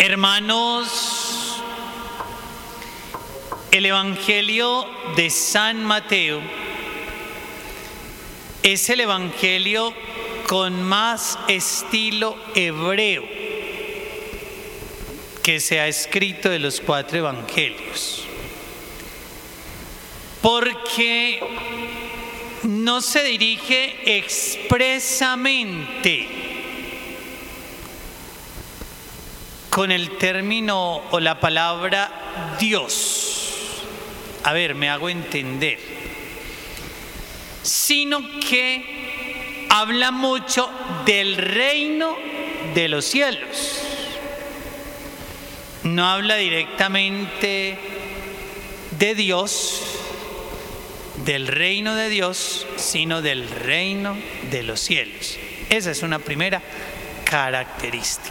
Hermanos, el Evangelio de San Mateo es el Evangelio con más estilo hebreo que se ha escrito de los 4 evangelios, porque no se dirige expresamente con el término o la palabra Dios. A ver, me hago entender. Sino que habla mucho del reino de los cielos. No habla directamente de Dios, del reino de Dios, sino del reino de los cielos. Esa es una primera característica.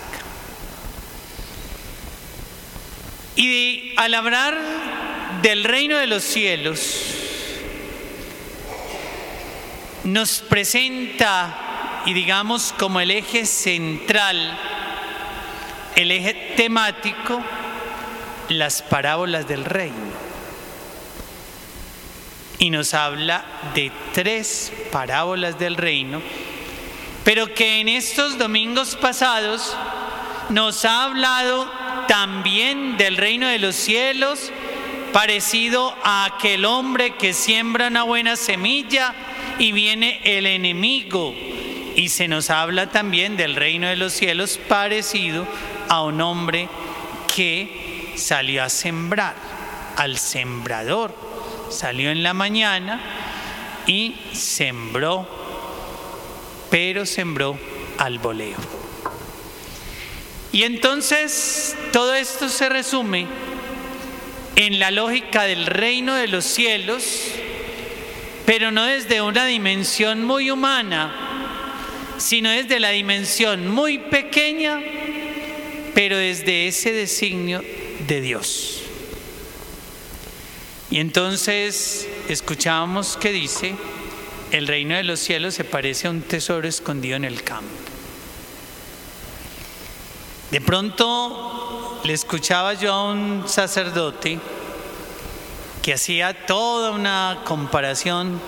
Y al hablar del reino de los cielos, nos presenta, y digamos como el eje central, el eje temático, las parábolas del reino. Y nos habla de 3 parábolas del reino, pero que en estos domingos pasados nos ha hablado también del reino de los cielos, parecido a aquel hombre que siembra una buena semilla y viene el enemigo. Y se nos habla también del reino de los cielos parecido a un hombre que salió a sembrar, al sembrador. Salió en la mañana y sembró, pero sembró al voleo. Y entonces todo esto se resume en la lógica del reino de los cielos, pero no desde una dimensión muy humana, sino desde la dimensión muy pequeña, pero desde ese designio de Dios. Y entonces escuchábamos que dice, el reino de los cielos se parece a un tesoro escondido en el campo. De pronto le escuchaba yo a un sacerdote que hacía toda una comparación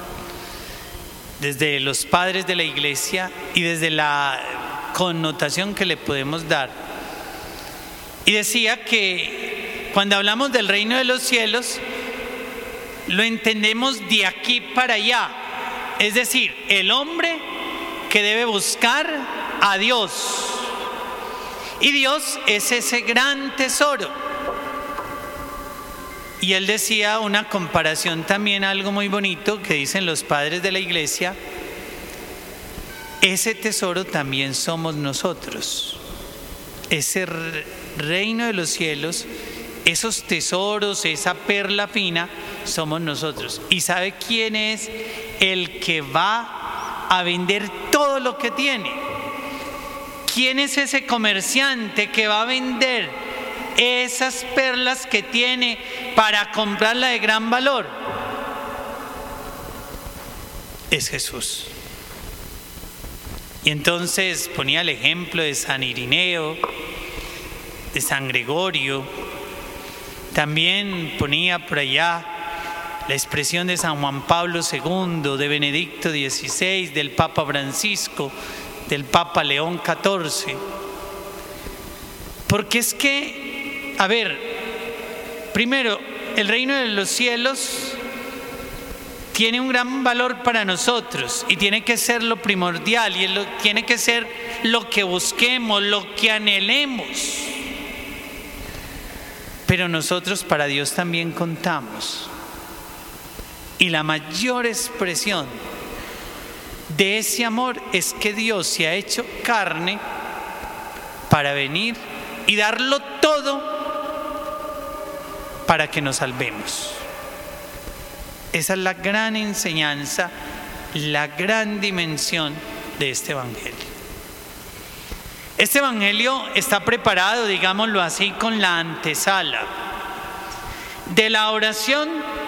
desde los padres de la iglesia y desde la connotación que le podemos dar. Y decía que cuando hablamos del reino de los cielos, lo entendemos de aquí para allá. Es decir, el hombre que debe buscar a Dios. Y Dios es ese gran tesoro. Y él decía una comparación también, algo muy bonito que dicen los padres de la iglesia. Ese tesoro también somos nosotros. Ese reino de los cielos, esos tesoros, esa perla fina, somos nosotros. ¿Y sabe quién es el que va a vender todo lo que tiene? ¿Quién es ese comerciante que va a vender esas perlas que tiene para comprarla de gran valor? Es Jesús. Y entonces ponía el ejemplo de San Irineo, de San Gregorio. También ponía por allá la expresión de San Juan Pablo II, de Benedicto XVI, del Papa Francisco, del Papa León XIV. Porque es que, a ver, primero, el reino de los cielos tiene un gran valor para nosotros y tiene que ser lo primordial y tiene que ser lo que busquemos, lo que anhelemos. Pero nosotros para Dios también contamos. Y la mayor expresión de ese amor es que Dios se ha hecho carne para venir y darlo todo para que nos salvemos. Esa es la gran enseñanza, la gran dimensión de este evangelio. Este evangelio está preparado, digámoslo así, con la antesala de la oración